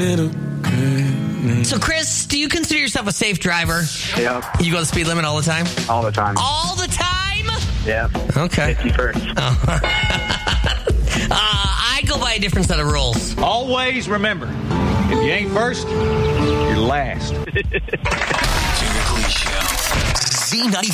So, Chris, do you consider yourself a safe driver? Yeah. You go the speed limit all the time? All the time. All the time? Yeah. Okay. 51st. I go by a different set of rules. Always remember, if you ain't first, you're last. Jimmy Clee Show. Z95.